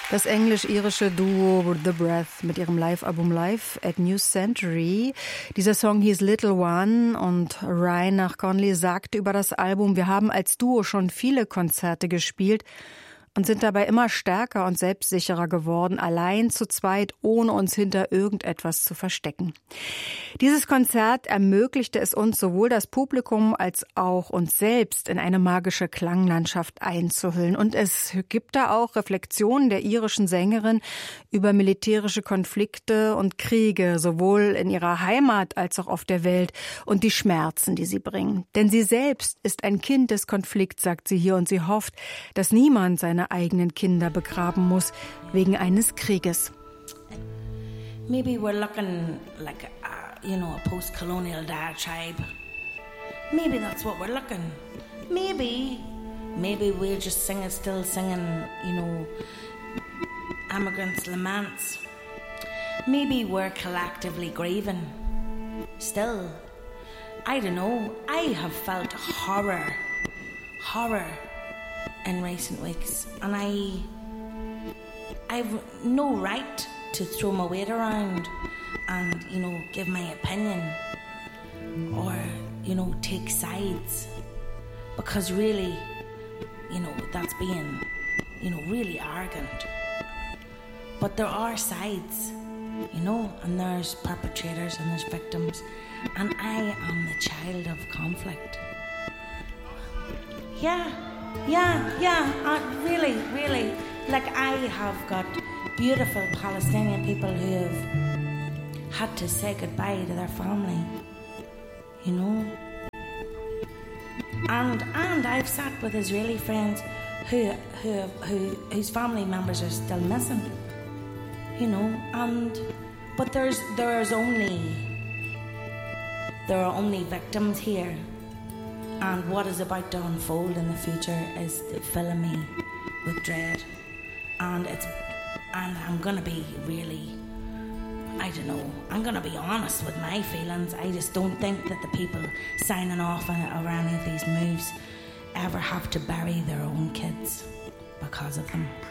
Das englisch-irische Duo The Breath mit ihrem Live-Album Live at New Century. Dieser Song hieß Little One und Ryan Conley sagte über das Album: Wir haben als Duo schon viele Konzerte gespielt und sind dabei immer stärker und selbstsicherer geworden, allein zu zweit, ohne uns hinter irgendetwas zu verstecken. Dieses Konzert ermöglichte es uns, sowohl das Publikum als auch uns selbst in eine magische Klanglandschaft einzuhüllen. Und es gibt da auch Reflexionen der irischen Sängerin über militärische Konflikte und Kriege, sowohl in ihrer Heimat als auch auf der Welt, und die Schmerzen, die sie bringen. Denn sie selbst ist ein Kind des Konflikts, sagt sie hier, und sie hofft, dass niemand seine eigenen Kinder begraben muss wegen eines Krieges. Maybe we're looking like a post-colonial diatribe. Maybe that's what we're looking. Maybe we're just still singing, immigrants' laments. Maybe we're collectively grieving. Still, I don't know. I have felt horror in recent weeks, and I've no right to throw my weight around and give my opinion or take sides, because really that's being really arrogant. But there are sides, and there's perpetrators and there's victims, and I am the child of conflict. Really. Like, I have got beautiful Palestinian people who have had to say goodbye to their family, And I've sat with Israeli friends whose family members are still missing, but there are only victims here. And what is about to unfold in the future is filling me with dread. And I'm going to be really, I'm going to be honest with my feelings. I just don't think that the people signing off on any of these moves ever have to bury their own kids because of them.